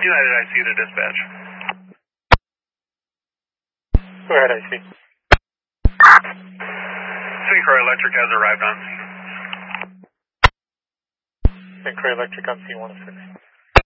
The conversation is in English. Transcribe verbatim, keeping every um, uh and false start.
United I C to dispatch. Go ahead, I C. Saint Croix Electric has arrived on scene. Saint Croix Electric on scene one oh six.